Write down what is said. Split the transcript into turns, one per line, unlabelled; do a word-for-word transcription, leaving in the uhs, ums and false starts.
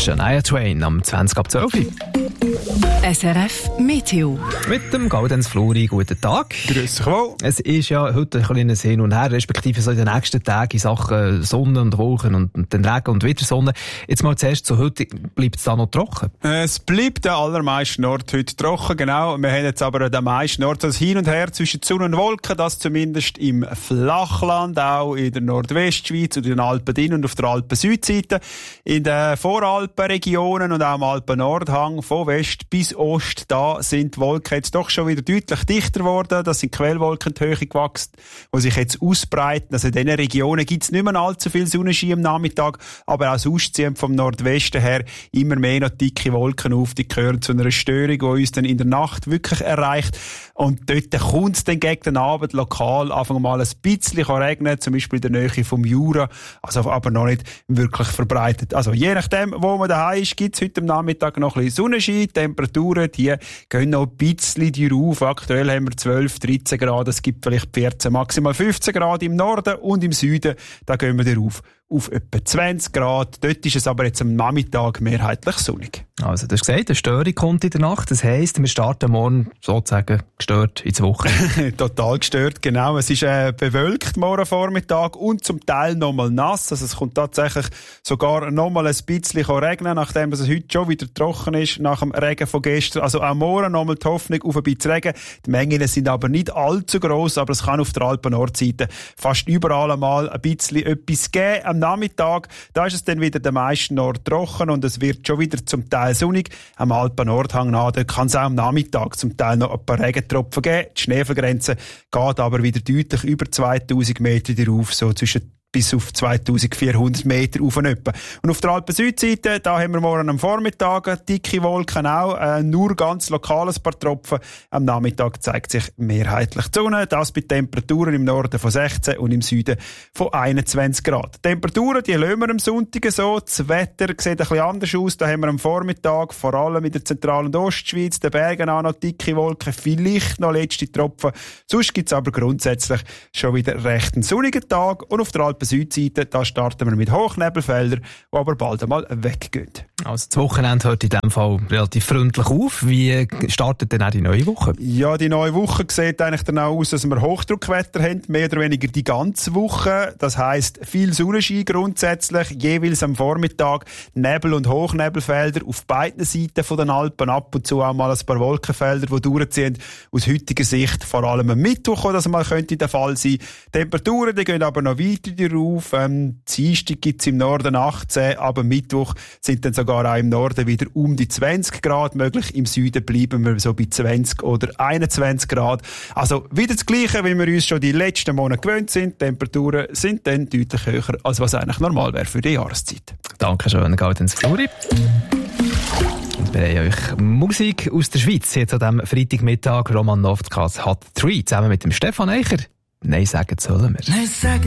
Shania Twain am zwanzig ab zwölf.
S R F Meteo.
Mit dem Gaudenz Flori, guten Tag.
Grüß dich wohl.
Es ist ja heute ein kleines Hin und Her, respektive so in den nächsten Tagen in Sachen Sonne und Wolken und, und den Regen und wieder Sonne. Jetzt mal zuerst zu heute, bleibt es da noch trocken?
Es bleibt der allermeisten Ort heute trocken, genau. Wir haben jetzt aber an der meisten Ort das Hin und Her zwischen Sonne und Wolken, das zumindest im Flachland, auch in der Nordwestschweiz und in den Alpen und auf der Alpen-Südseite. In den Voralpenregionen und auch im Alpen-Nordhang von West bis Ost, da sind die Wolken jetzt doch schon wieder deutlich dichter geworden. Das sind Quellwolken in die Höhe gewachsen, die sich jetzt ausbreiten. Also in diesen Regionen gibt es nicht mehr allzu viel Sonnenschein am Nachmittag, aber auch sonst ziehen vom Nordwesten her immer mehr noch dicke Wolken auf. Die gehören zu einer Störung, die uns dann in der Nacht wirklich erreicht. Und dort kommt es dann gegen den Abend lokal einfach mal ein bisschen regnen, zum Beispiel in der Nähe vom Jura, also aber noch nicht wirklich verbreitet. Also je nachdem, wo man daheim ist, gibt es heute am Nachmittag noch ein bisschen Sonnenschein. Temperaturen, die gehen noch ein bisschen rauf. Aktuell haben wir zwölf, dreizehn Grad, es gibt vielleicht vierzehn, maximal fünfzehn Grad im Norden und im Süden, da gehen wir rauf auf etwa zwanzig Grad. Dort ist es aber jetzt am Nachmittag mehrheitlich sonnig.
Also, du hast gesagt, eine Störung kommt in der Nacht. Das heisst, wir starten morgen sozusagen gestört ins Wochenende.
Total gestört, genau. Es ist äh, bewölkt morgen Vormittag und zum Teil nochmal nass. Also es kommt tatsächlich sogar nochmal ein bisschen regnen, nachdem es heute schon wieder trocken ist, nach dem Regen von gestern. Also auch morgen nochmal die Hoffnung auf ein bisschen Regen. Die Mengen sind aber nicht allzu gross, aber es kann auf der Alpen-Nordseite fast überall einmal ein bisschen etwas geben. Am Nachmittag, da ist es dann wieder den meisten Ort trocken und es wird schon wieder zum Teil sonnig. Am Alpen-Nordhang nach, da kann es auch am Nachmittag zum Teil noch ein paar Regentropfen geben. Die Schneefallgrenze geht aber wieder deutlich über zweitausend Meter drauf, so zwischen bis auf zweitausendvierhundert Meter auf und etwa. Und auf der Alpen-Südseite, da haben wir morgen am Vormittag dicke Wolken auch, äh, nur ganz lokal ein paar Tropfen. Am Nachmittag zeigt sich mehrheitlich die Sonne, das bei Temperaturen im Norden von sechzehn und im Süden von einundzwanzig Grad. Die Temperaturen, die lassen wir am Sonntag so. Das Wetter sieht ein bisschen anders aus. Da haben wir am Vormittag, vor allem in der Zentral- und Ostschweiz, den Bergen auch noch dicke Wolken, vielleicht noch letzte Tropfen. Sonst gibt es aber grundsätzlich schon wieder recht einen sonnigen Tag. Und auf der Alpen Südseite, da starten wir mit Hochnebelfeldern, die aber bald einmal weggehen.
Also das Wochenende hört in diesem Fall relativ freundlich auf. Wie startet denn auch die neue Woche?
Ja, die neue Woche sieht eigentlich dann auch aus, dass wir Hochdruckwetter haben, mehr oder weniger die ganze Woche. Das heisst, viel Sonnenschein grundsätzlich, jeweils am Vormittag Nebel- und Hochnebelfelder auf beiden Seiten von den Alpen, ab und zu auch mal ein paar Wolkenfelder, die durchziehen. Aus heutiger Sicht vor allem am Mittwoch, wo das mal könnte der Fall sein. Temperaturen, die gehen aber noch weiter auf. Ähm, Dienstag gibt es im Norden achtzehn, aber Mittwoch sind dann sogar auch im Norden wieder um die zwanzig Grad möglich. Im Süden bleiben wir so bei zwanzig oder einundzwanzig Grad. Also wieder das Gleiche, wie wir uns schon die letzten Monate gewöhnt sind. Die Temperaturen sind dann deutlich höher, als was eigentlich normal wäre für die Jahreszeit.
Dankeschön, Gaudenz Flori. Wir haben euch Musik aus der Schweiz jetzt an diesem Freitagmittag. Roman Novtkas hat drei zusammen mit dem Stefan Eicher. Nein sagen sollen wir.
Nein sagen.